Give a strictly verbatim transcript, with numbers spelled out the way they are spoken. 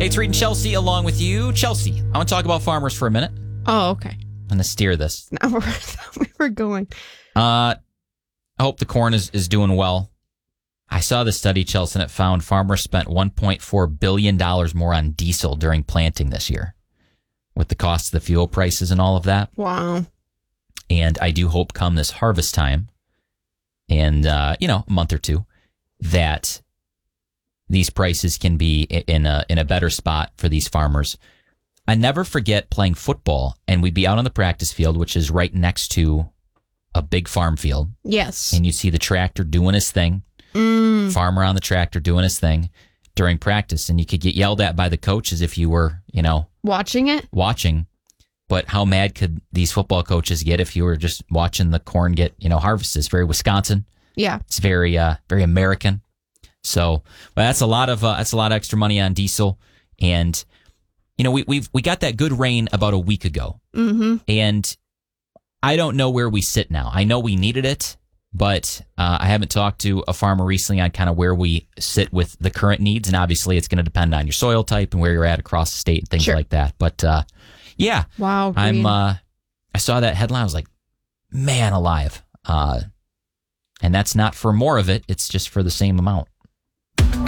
Hey, it's Reed and Chelsea along with you. Chelsea, I want to talk about farmers for a minute. Oh, okay. I'm going to steer this. Now we're, we were going. Uh, I hope the corn is, is doing well. I saw the study, Chelsea, and it found farmers spent one point four billion dollars more on diesel during planting this year with the cost of the fuel prices and all of that. Wow. And I do hope come this harvest time and, uh, you know, a month or two, that these prices can be in a in a better spot for these farmers. I never forget playing football, and we'd be out on the practice field, which is right next to a big farm field. Yes. And you'd see the tractor doing his thing, mm. farmer on the tractor doing his thing during practice. And you could get yelled at by the coaches if you were, you know, watching it. Watching. But how mad could these football coaches get if you were just watching the corn get, you know, harvested? It's very Wisconsin. Yeah. It's very, uh, very American. So well, that's a lot of uh, that's a lot of extra money on diesel, and you know we we've we got that good rain about a week ago, mm-hmm. and I don't know where we sit now. I know we needed it, but uh, I haven't talked to a farmer recently on kind of where we sit with the current needs, and obviously it's going to depend on your soil type and where you're at across the state and things sure. like that. But uh, yeah, wow, green. I'm uh, I saw that headline. I was like, man alive, uh, and that's not for more of it. It's just for the same amount.